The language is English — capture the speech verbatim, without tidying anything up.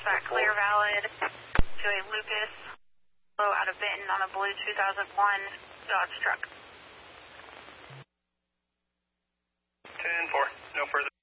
back clear valid to a Lucas low out of Benton on a blue two thousand one Dodge truck. ten four, no further.